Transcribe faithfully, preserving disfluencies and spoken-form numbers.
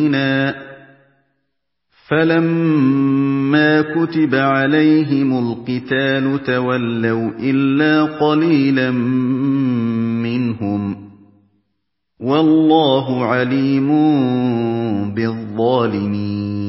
فَلَمَّا كُتِبَ عَلَيْهِمُ الْقِتَالُ تَوَلَّوْا إِلَّا قَلِيلًا مِّنْهُمْ ۗ وَاللَّهُ عَلِيمٌ بِالظَّالِمِينَ